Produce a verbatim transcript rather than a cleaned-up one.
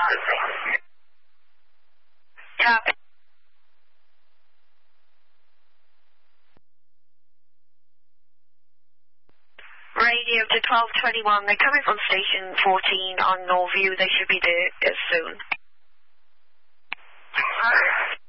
Copy. Radio to twelve twenty-one. They're coming from station fourteen on Northview. They should be there as soon. Hi.